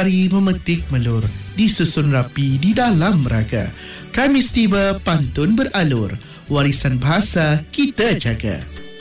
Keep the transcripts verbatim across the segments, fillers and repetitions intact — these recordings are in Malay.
pari memetik melur, disusun rapi di dalam raga. Khamis tiba, pantun beralur, warisan bahasa kita jaga.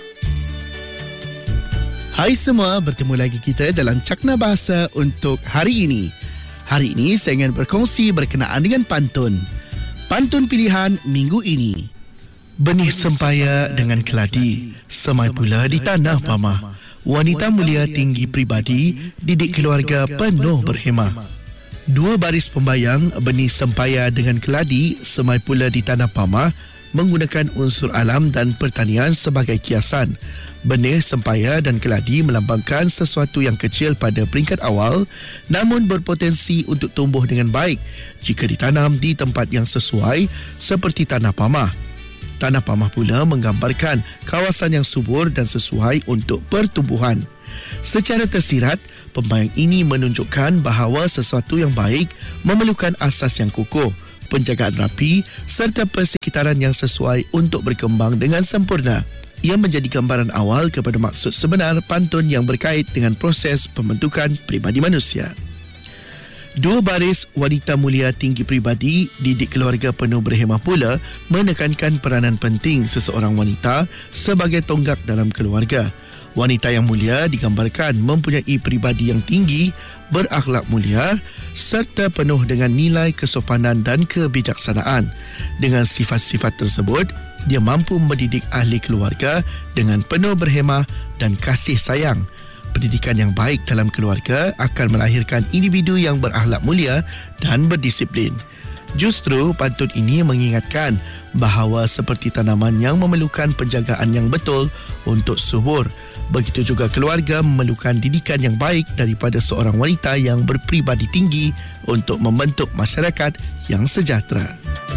Hai semua, bertemu lagi kita dalam Cakna Bahasa untuk hari ini. Hari ini saya ingin berkongsi berkenaan dengan pantun. Pantun pilihan minggu ini. Benih sempaya dengan keladi, semai pula di tanah pamah. Wanita mulia tinggi pribadi, didik keluarga penuh berhemah. Dua baris pembayang, benih sempaya dengan keladi, semai pula di tanah pamah, menggunakan unsur alam dan pertanian sebagai kiasan. Benih sempaya dan keladi melambangkan sesuatu yang kecil pada peringkat awal, namun berpotensi untuk tumbuh dengan baik jika ditanam di tempat yang sesuai seperti tanah pamah. Tanah pamah pula menggambarkan kawasan yang subur dan sesuai untuk pertumbuhan. Secara tersirat, pembayang ini menunjukkan bahawa sesuatu yang baik memerlukan asas yang kukuh, penjagaan rapi serta persekitaran yang sesuai untuk berkembang dengan sempurna. Ia menjadi gambaran awal kepada maksud sebenar pantun yang berkait dengan proses pembentukan pribadi manusia. Dua baris, wanita mulia tinggi pribadi, didik keluarga penuh berhemah pula menekankan peranan penting seseorang wanita sebagai tonggak dalam keluarga. Wanita yang mulia digambarkan mempunyai pribadi yang tinggi, berakhlak mulia serta penuh dengan nilai kesopanan dan kebijaksanaan. Dengan sifat-sifat tersebut, dia mampu mendidik ahli keluarga dengan penuh berhemah dan kasih sayang. Pendidikan yang baik dalam keluarga akan melahirkan individu yang berakhlak mulia dan berdisiplin. Justru pantun ini mengingatkan bahawa seperti tanaman yang memerlukan penjagaan yang betul untuk subur, begitu juga keluarga memerlukan didikan yang baik daripada seorang wanita yang berpribadi tinggi untuk membentuk masyarakat yang sejahtera.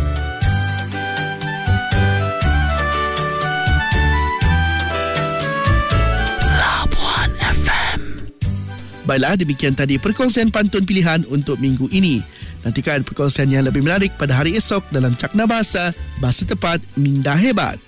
Baiklah, demikian tadi perkongsian pantun pilihan untuk minggu ini. Nantikan perkongsian yang lebih menarik pada hari esok dalam Cakna Bahasa, Bahasa Tepat, Minda Hebat.